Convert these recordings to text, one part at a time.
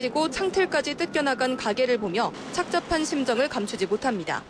그리고 창틀까지 뜯겨나간 가게를 보며 착잡한 심정을 감추지 못합니다.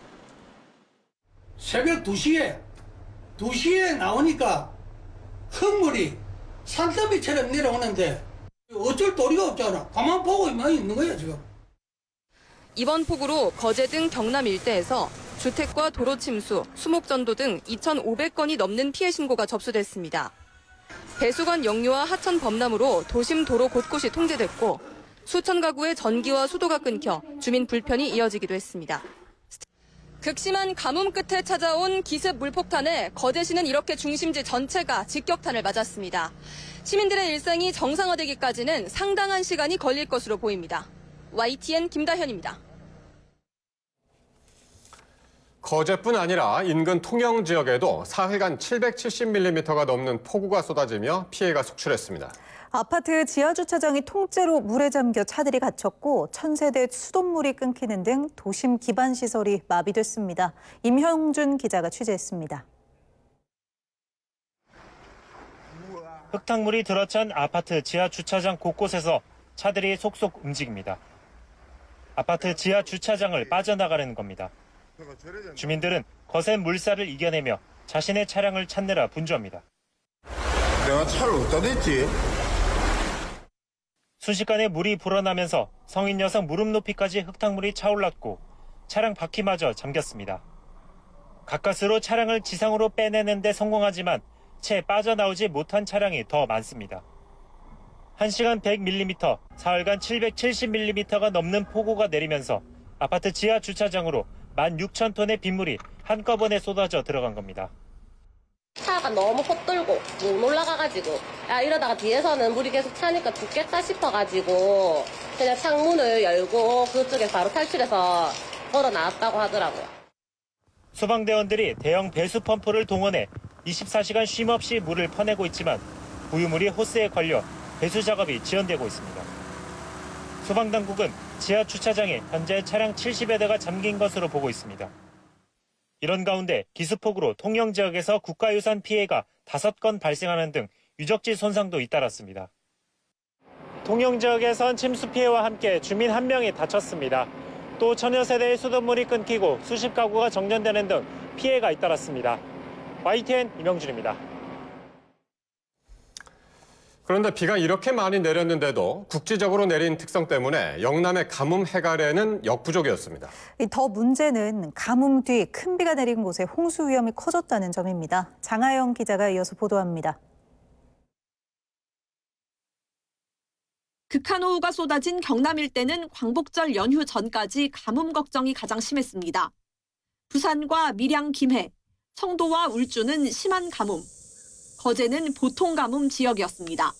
새벽 2시에 나오니까 흙물이 산더미처럼 내려오는데 어쩔 도리가 없잖아. 가만 보고 있는 거야 지금. 이번 폭우로 거제 등 경남 일대에서 주택과 도로 침수, 수목전도 등 2,500건이 넘는 피해 신고가 접수됐습니다. 배수관 역류와 하천 범람으로 도심 도로 곳곳이 통제됐고 수천 가구의 전기와 수도가 끊겨 주민 불편이 이어지기도 했습니다. 극심한 가뭄 끝에 찾아온 기습 물폭탄에 거제시는 이렇게 중심지 전체가 직격탄을 맞았습니다. 시민들의 일상이 정상화되기까지는 상당한 시간이 걸릴 것으로 보입니다. YTN 김다현입니다. 거제뿐 아니라 인근 통영 지역에도 사흘간 770mm가 넘는 폭우가 쏟아지며 피해가 속출했습니다. 아파트 지하주차장이 통째로 물에 잠겨 차들이 갇혔고 1000세대 수돗물이 끊기는 등 도심 기반 시설이 마비됐습니다. 임형준 기자가 취재했습니다. 흙탕물이 들어찬 아파트 지하주차장 곳곳에서 차들이 속속 움직입니다. 아파트 지하주차장을 빠져나가려는 겁니다. 주민들은 거센 물살을 이겨내며 자신의 차량을 찾느라 분주합니다. 내가 차를 어디다 댔지? 순식간에 물이 불어나면서 성인 여성 무릎 높이까지 흙탕물이 차올랐고 차량 바퀴마저 잠겼습니다. 가까스로 차량을 지상으로 빼내는 데 성공하지만 채 빠져나오지 못한 차량이 더 많습니다. 1시간 100mm, 사흘간 770mm가 넘는 폭우가 내리면서 아파트 지하 주차장으로 16,000톤의 빗물이 한꺼번에 쏟아져 들어간 겁니다. 차가 너무 헛돌고 못 올라가가지고 이러다가 뒤에서는 물이 계속 차니까 죽겠다 싶어가지고 그냥 창문을 열고 그쪽에 바로 탈출해서 걸어 나왔다고 하더라고요. 소방대원들이 대형 배수 펌프를 동원해 24시간 쉼없이 물을 퍼내고 있지만 부유물이 호스에 걸려 배수 작업이 지연되고 있습니다. 소방당국은 지하 주차장에 현재 차량 70여 대가 잠긴 것으로 보고 있습니다. 이런 가운데 기습폭우로 통영 지역에서 국가유산 피해가 5건 발생하는 등 유적지 손상도 잇따랐습니다. 통영 지역에선 침수 피해와 함께 주민 1명이 다쳤습니다. 또 천여 세대의 수돗물이 끊기고 수십 가구가 정전되는 등 피해가 잇따랐습니다. YTN 임영준입니다. 그런데 비가 이렇게 많이 내렸는데도 국지적으로 내린 특성 때문에 영남의 가뭄 해갈에는 역부족이었습니다. 더 문제는 가뭄 뒤 큰 비가 내린 곳에 홍수 위험이 커졌다는 점입니다. 장하영 기자가 이어서 보도합니다. 극한호우가 쏟아진 경남 일대는 광복절 연휴 전까지 가뭄 걱정이 가장 심했습니다. 부산과 밀양, 김해, 청도와 울주는 심한 가뭄, 거제는 보통 가뭄 지역이었습니다.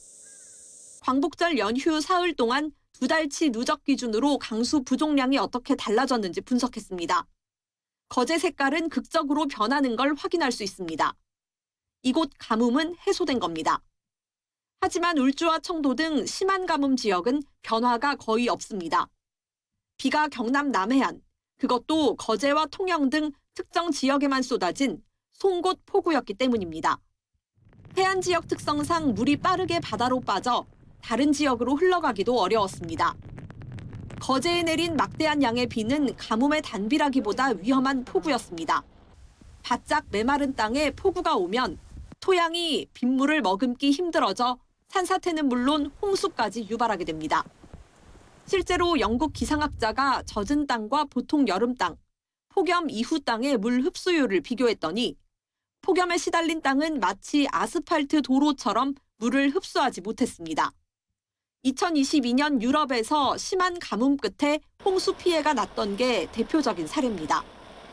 광복절 연휴 사흘 동안 2달치 누적 기준으로 강수 부족량이 어떻게 달라졌는지 분석했습니다. 거제 색깔은 극적으로 변하는 걸 확인할 수 있습니다. 이곳 가뭄은 해소된 겁니다. 하지만 울주와 청도 등 심한 가뭄 지역은 변화가 거의 없습니다. 비가 경남 남해안, 그것도 거제와 통영 등 특정 지역에만 쏟아진 송곳 폭우였기 때문입니다. 해안 지역 특성상 물이 빠르게 바다로 빠져 다른 지역으로 흘러가기도 어려웠습니다. 거제에 내린 막대한 양의 비는 가뭄의 단비라기보다 위험한 폭우였습니다. 바짝 메마른 땅에 폭우가 오면 토양이 빗물을 머금기 힘들어져 산사태는 물론 홍수까지 유발하게 됩니다. 실제로 영국 기상학자가 젖은 땅과 보통 여름 땅, 폭염 이후 땅의 물 흡수율을 비교했더니 폭염에 시달린 땅은 마치 아스팔트 도로처럼 물을 흡수하지 못했습니다. 2022년 유럽에서 심한 가뭄 끝에 홍수 피해가 났던 게 대표적인 사례입니다.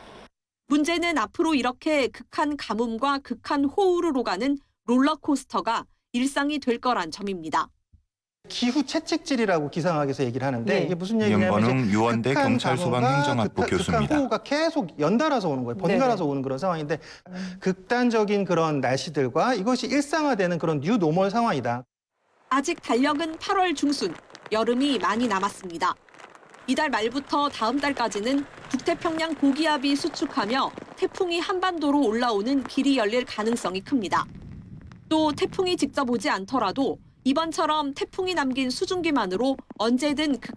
문제는 앞으로 이렇게 극한 가뭄과 극한 호우로 오가는 롤러코스터가 일상이 될 거란 점입니다. 기후 채찍질이라고 기상학에서 얘기를 하는데 이게 무슨 얘기냐면 이명범은 유원대 경찰소방행정학부 교수입니다. 극한 호우가 계속 연달아서 오는 거예요. 번갈아서 오는 그런 상황인데 극단적인 그런 날씨들과 이것이 일상화되는 그런 뉴 노멀 상황이다. 아직 달력은 8월 중순, 여름이 많이 남았습니다. 이달 말부터 다음 달까지는 북태평양 고기압이 수축하며 태풍이 한반도로 올라오는 길이 열릴 가능성이 큽니다. 또 태풍이 직접 오지 않더라도 이번처럼 태풍이 남긴 수증기만으로 언제든